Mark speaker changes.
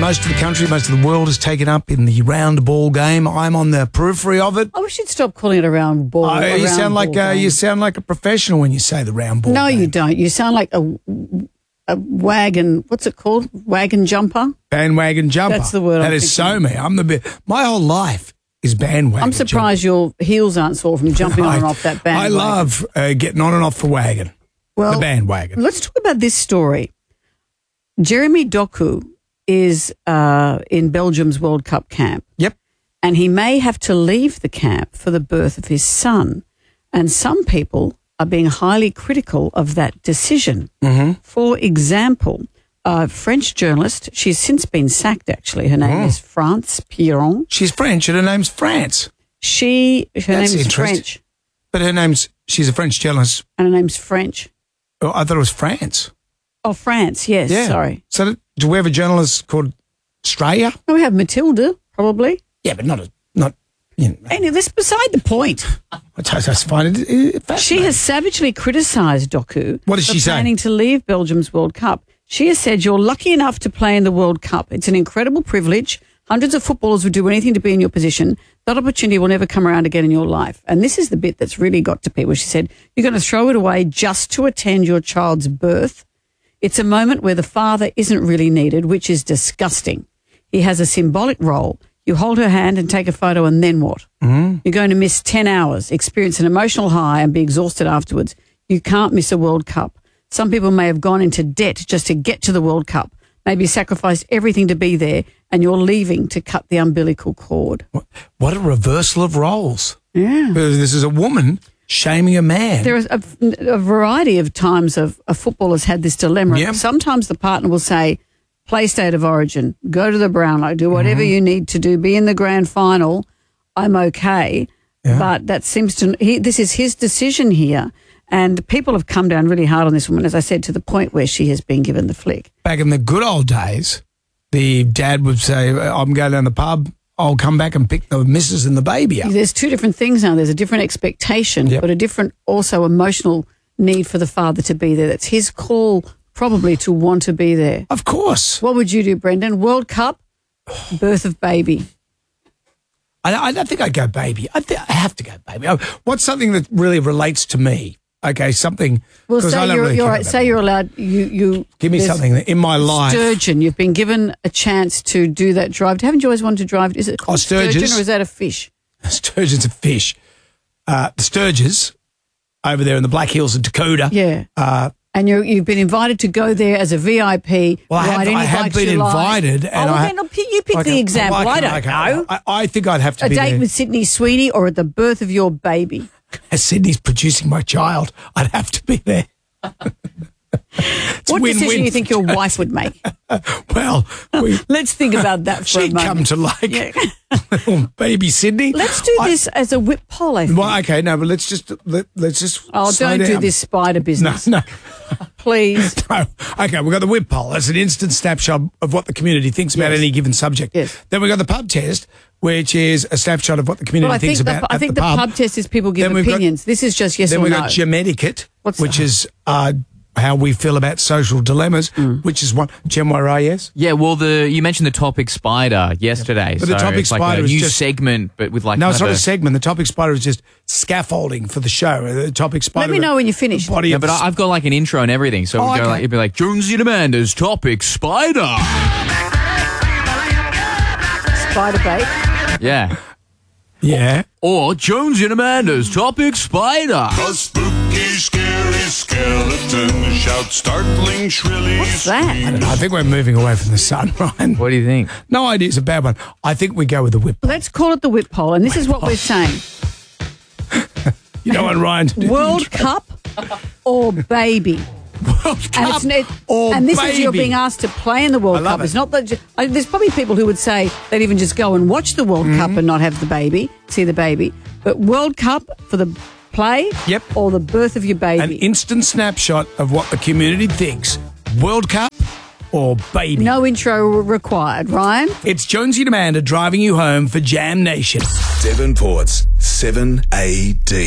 Speaker 1: most of the country, most of the world is taken up in the round ball game. I'm on the periphery of it.
Speaker 2: I wish you'd stop calling it a round ball.
Speaker 1: You sound like a professional when you say the round ball.
Speaker 2: No,
Speaker 1: game.
Speaker 2: you don't. You sound like a wagon. What's it called? Wagon jumper.
Speaker 1: Bandwagon jumper.
Speaker 2: That's the word.
Speaker 1: That is so me. My whole life is bandwagon.
Speaker 2: I'm surprised your heels aren't sore from jumping on and off that bandwagon.
Speaker 1: I love getting on and off the wagon.
Speaker 2: Well,
Speaker 1: the bandwagon.
Speaker 2: Let's talk about this story. Jeremy Doku is in Belgium's World Cup camp.
Speaker 1: Yep.
Speaker 2: And he may have to leave the camp for the birth of his son. And some people are being highly critical of that decision.
Speaker 1: Mm-hmm.
Speaker 2: For example, a French journalist, she's since been sacked actually. Her name is France Piron.
Speaker 1: She's French and her name's France.
Speaker 2: Her name is French.
Speaker 1: But she's a French journalist.
Speaker 2: And her name's French.
Speaker 1: Oh, I thought it was France.
Speaker 2: Oh, France, yes,
Speaker 1: yeah.
Speaker 2: Sorry.
Speaker 1: So do we have a journalist called Australia?
Speaker 2: No, we have Matilda, probably.
Speaker 1: Yeah, but not.
Speaker 2: Anyway, that's beside the point.
Speaker 1: I just find it fascinating.
Speaker 2: She has savagely criticised Doku
Speaker 1: What does she say?
Speaker 2: planning to leave Belgium's World Cup. She has said, "You're lucky enough to play in the World Cup. It's an incredible privilege. Hundreds of footballers would do anything to be in your position. That opportunity will never come around again in your life." And this is the bit that's really got to people. She said, "You're going to throw it away just to attend your child's birth. It's a moment where the father isn't really needed, which is disgusting. He has a symbolic role. You hold her hand and take a photo, and then what? Mm-hmm. You're going to miss 10 hours, experience an emotional high, and be exhausted afterwards. You can't miss a World Cup. Some people may have gone into debt just to get to the World Cup, maybe sacrificed everything to be there, and you're leaving to cut the umbilical cord."
Speaker 1: What a reversal of roles.
Speaker 2: Yeah.
Speaker 1: This is a woman shaming a man.
Speaker 2: There is a variety of times a football has had this dilemma.
Speaker 1: Yep.
Speaker 2: Sometimes the partner will say, play state of origin, go to the Brownlow, do whatever you need to do, be in the grand final, I'm okay.
Speaker 1: Yeah.
Speaker 2: But that seems to, this is his decision here. And people have come down really hard on this woman, as I said, to the point where she has been given the flick.
Speaker 1: Back in the good old days, the dad would say, "I'm going down the pub, I'll come back and pick the missus and the baby up."
Speaker 2: There's two different things now. There's a different expectation, but a different also emotional need for the father to be there. That's his call probably to want to be there.
Speaker 1: Of course.
Speaker 2: What would you do, Brendan? World Cup, birth of baby.
Speaker 1: I don't think I'd go baby. I have to go baby. What's something that really relates to me? Okay, something.
Speaker 2: Well, say you're allowed. You
Speaker 1: give me something in my life.
Speaker 2: Sturgeon. You've been given a chance to do that drive. Haven't you always wanted to drive? Is it called sturgeon, or is that a fish?
Speaker 1: Sturgeon's a fish. The Sturges over there in the Black Hills of Dakota.
Speaker 2: Yeah. And you've been invited to go there as a VIP.
Speaker 1: Well, I have been invited. And
Speaker 2: you pick the example. I don't know.
Speaker 1: I think I'd have to be
Speaker 2: a date
Speaker 1: there.
Speaker 2: with Sydney Sweeney or at the birth of your baby.
Speaker 1: As Sydney's producing my child, I'd have to be there.
Speaker 2: What decision do you think your wife would make?
Speaker 1: Well,
Speaker 2: let's think about that for a moment.
Speaker 1: She'd come to like little baby Sydney.
Speaker 2: Let's do this as a whip poll, I think.
Speaker 1: Well, okay, no, but let's just.
Speaker 2: Oh, don't do this spider business.
Speaker 1: No.
Speaker 2: Please.
Speaker 1: No. Okay, we've got the whip poll. That's an instant snapshot of what the community thinks about any given subject.
Speaker 2: Yes.
Speaker 1: Then we've got the pub test, which is a snapshot of what the community thinks about
Speaker 2: I think the pub test is people give opinions. This is just yes or no.
Speaker 1: Then we've got Gemetiquette, which is how we feel about social dilemmas, which is one. Gem yes?
Speaker 3: Yeah, well, you mentioned the topic spider yesterday.
Speaker 1: But the topic
Speaker 3: it's
Speaker 1: spider
Speaker 3: like a
Speaker 1: is
Speaker 3: new
Speaker 1: just
Speaker 3: segment, but with like...
Speaker 1: No, it's not a segment. The topic spider is just scaffolding for the show. The topic spider...
Speaker 2: Let me know when you're finished.
Speaker 3: Yeah, but I've got like an intro and everything. So it'd be like, Jonesy and Amanda's topic spider.
Speaker 2: Spider bait.
Speaker 3: Yeah.
Speaker 1: Yeah.
Speaker 3: Or Jonesy and Amanda's topic spider.
Speaker 4: A spooky, scary skeleton shouts startling, shrilly.
Speaker 2: What's that?
Speaker 1: I don't know. I think we're moving away from the sun, Ryan.
Speaker 3: What do you think?
Speaker 1: No idea. It's a bad one. I think we go with the whip.
Speaker 2: Let's call it the whip poll, and this is what we're saying.
Speaker 1: You know what, Ryan?
Speaker 2: World Cup or baby?
Speaker 1: World Cup or
Speaker 2: and this
Speaker 1: baby.
Speaker 2: is you're being asked to play in the World Cup. It's not that there's probably people who would say they'd even just go and watch the World Cup and not have the baby, see the baby. But World Cup for the play, or the birth of your baby.
Speaker 1: An instant snapshot of what the community thinks. World Cup or baby.
Speaker 2: No intro required, Ryan.
Speaker 1: It's Jonesy and Amanda driving you home for Jam Nation.
Speaker 4: Devonport's 7AD.